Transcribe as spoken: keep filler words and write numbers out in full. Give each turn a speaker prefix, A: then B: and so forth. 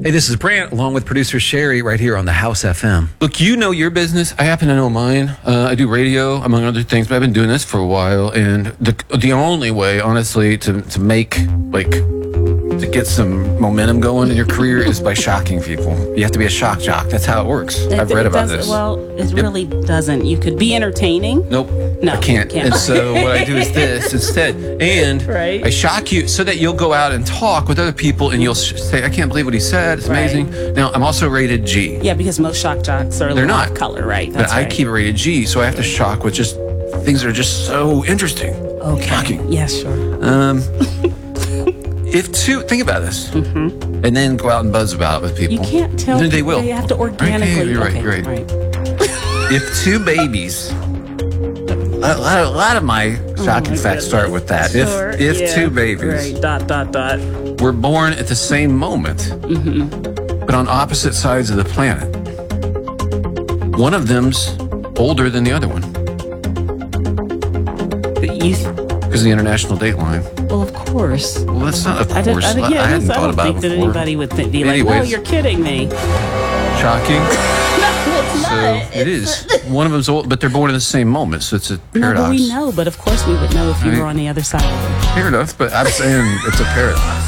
A: Hey, this is Brant, along with producer Sherry, right here on the House F M.
B: Look, you know your business. I happen to know mine. Uh, I do radio, among other things, but I've been doing this for a while. And the the only way, honestly, to, to make, like, to get some momentum going in your career is by shocking people. You have to be a shock jock. That's how it works.
C: It,
B: I've read
C: it
B: about
C: does,
B: this.
C: Well, it
B: Yep.
C: really doesn't. You could be entertaining.
B: Nope.
C: No,
B: I can't.
C: you can't.
B: And so what I do is this instead. And
C: Right.
B: I shock you so that you'll go out and talk with other people and you'll sh- say, I can't believe what he said. It's
C: Right.
B: amazing. Now, I'm also rated G.
C: Yeah, because most shock jocks are a
B: They're
C: little
B: not.
C: off color, right?
B: But
C: That's
B: I
C: right.
B: keep it rated G, so I have to shock with just things that are just so interesting.
C: Okay.
B: Shocking.
C: Yeah, sure.
B: Um, if two, think about this, mm-hmm. and then go out and buzz about it with people.
C: You can't tell.
B: Then they will.
C: They have to organically.
B: Okay, you're right.
C: okay,
B: You're right. If two babies, a lot, of, a lot of my shocking
C: Oh my
B: facts start with that.
C: Sure,
B: If if
C: yeah,
B: two babies
C: Right. Dot dot dot.
B: were born at the same moment,
C: Mm-hmm.
B: but on opposite sides of the planet, one of them's older than the other one
C: You.
B: because the international date line.
C: Well, of course.
B: Well, that's not of
C: I, did,
B: course.
C: I, did, yeah,
B: I hadn't
C: I
B: thought
C: don't
B: about
C: think
B: it
C: that
B: before.
C: anybody would th- be like,
B: Anyways.
C: "No, you're kidding me."
B: Shocking.
C: No, it's
B: So
C: not.
B: it is. One of them's old, but they're born in the same moment, so it's a
C: No,
B: paradox.
C: but we know. But of course, we would know if you
B: Right.
C: were on the other side of it.
B: Fair enough, but I'm saying it's a paradox.